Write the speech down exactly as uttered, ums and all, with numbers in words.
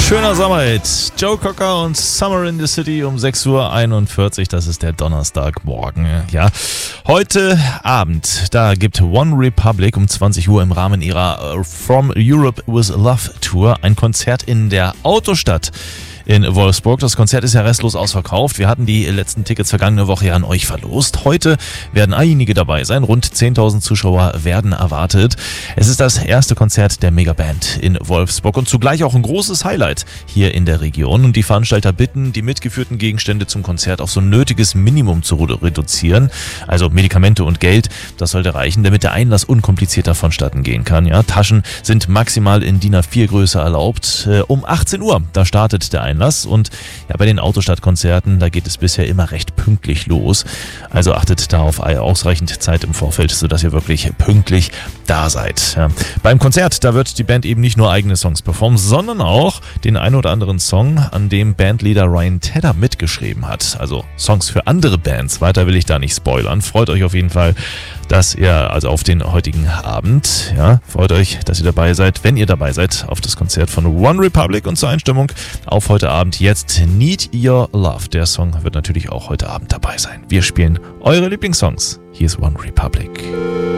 Schöner Sommerhit. Joe Cocker und Summer in the City um sechs Uhr einundvierzig. Das ist der Donnerstagmorgen. Ja, heute Abend, da gibt One Republic um zwanzig Uhr im Rahmen ihrer From Europe with Love Tour ein Konzert in der Autostadt in Wolfsburg. Das Konzert ist ja restlos ausverkauft. Wir hatten die letzten Tickets vergangene Woche ja an euch verlost. Heute werden einige dabei sein. Rund zehntausend Zuschauer werden erwartet. Es ist das erste Konzert der Megaband in Wolfsburg und zugleich auch ein großes Highlight hier in der Region. Und die Veranstalter bitten, die mitgeführten Gegenstände zum Konzert auf so ein nötiges Minimum zu reduzieren. Also Medikamente und Geld, das sollte reichen, damit der Einlass unkomplizierter vonstatten gehen kann. Ja, Taschen sind maximal in D I N A vier Größe erlaubt. Um achtzehn Uhr, da startet der Einlass. Und ja, bei den Autostadtkonzerten, da geht es bisher immer recht pünktlich los. Also achtet da auf ausreichend Zeit im Vorfeld, sodass ihr wirklich pünktlich da seid. Ja. Beim Konzert, da wird die Band eben nicht nur eigene Songs performen, sondern auch den ein oder anderen Song, an dem Bandleader Ryan Tedder mitgeschrieben hat. Also Songs für andere Bands. Weiter will ich da nicht spoilern. Freut euch auf jeden Fall, dass ihr, also auf den heutigen Abend, ja, freut euch, dass ihr dabei seid, wenn ihr dabei seid, auf das Konzert von One Republic. Und zur Einstimmung auf heute Abend jetzt Need Your Love. Der Song wird natürlich auch heute Abend dabei sein. Wir spielen eure Lieblingssongs. Hier ist One Republic.